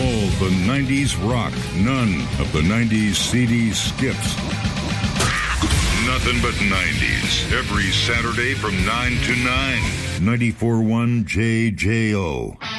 All the 90s rock, none of the 90s CD skips. Nothing but 90s. Every Saturday from 9 to 9. 94.1 JJO.